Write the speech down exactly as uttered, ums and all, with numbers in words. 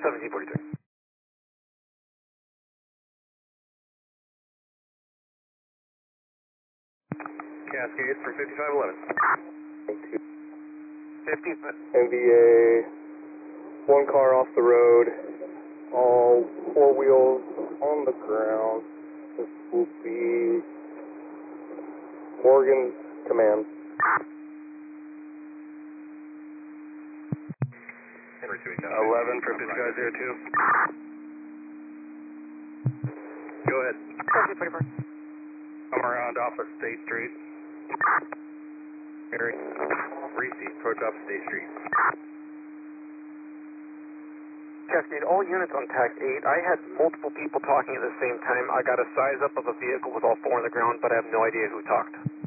seventeen forty-three. Cascades for fifty-five eleven. fifty. N V A, one car off the road, all four wheels on the ground. This will be Morgan's command. eleven for fifty-five zero two. Go ahead. seventeen forty-four. Come around off of State Street. Eric, Reese, approach off State Street. Cascade, all units on TAC eight. I had multiple people talking at the same time. I got a size up of a vehicle with all four on the ground, but I have no idea who talked.